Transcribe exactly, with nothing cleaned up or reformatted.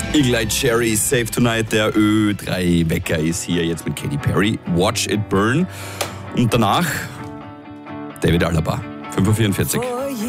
Eagle Eye Cherry, Save Tonight, der Ö drei Wecker ist hier jetzt mit Katy Perry, Watch It Burn. Und danach David Alaba, fünf Uhr vierundvierzig.